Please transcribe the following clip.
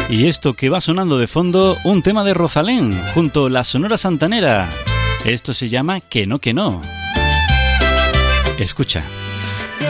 Y esto que va sonando de fondo, un tema de Rosalén junto a la Sonora Santanera. Esto se llama Que no, que no. Escucha.